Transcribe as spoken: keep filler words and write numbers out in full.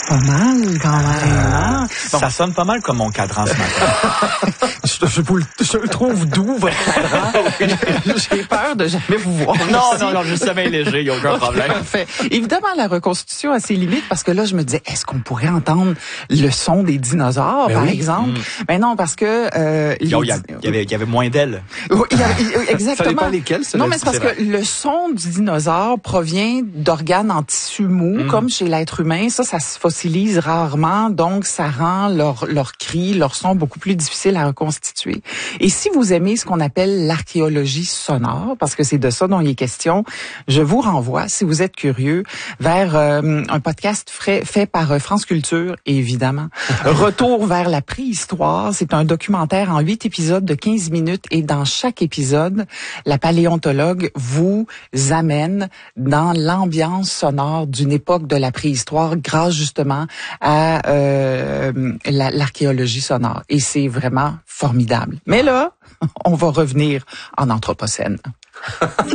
Pas mal, quand même. Hein? Bon. Ça sonne pas mal comme mon cadran ce matin. je, je, vous le, je le trouve doux, votre cadran. J'ai peur de jamais vous voir. Non, non, non, je suis bien léger, il n'y a aucun problème. Parfait. Évidemment, la reconstitution a ses limites parce que là, je me disais, est-ce qu'on pourrait entendre le son des dinosaures, ben par oui. exemple? Mm. Ben non, parce que... Euh, il, y a, il, y avait, il y avait moins d'ailes. Oui, il y avait, exactement. Ça dépend lesquelles. Non, mais c'est parce vrai. que le son du dinosaure provient d'organes en tissu mou, mm. comme chez l'être humain. Ça, ça se fossilise rarement, donc ça rend leur, leur cri, leur son beaucoup plus difficile à reconstituer. Et si vous aimez ce qu'on appelle l'archéologie sonore, parce que c'est de ça dont il est question, je vous renvoie, si vous êtes curieux, vers euh, un podcast fait, fait par euh, France Culture, évidemment. Retour vers la préhistoire, c'est un documentaire en huit épisodes de quinze minutes et dans chaque épisode, la paléontologue vous amène dans l'ambiance sonore d'une époque de la préhistoire grâce justement à euh, la, l'archéologie sonore. Et c'est vraiment formidable. Mais là, on va revenir en Anthropocène.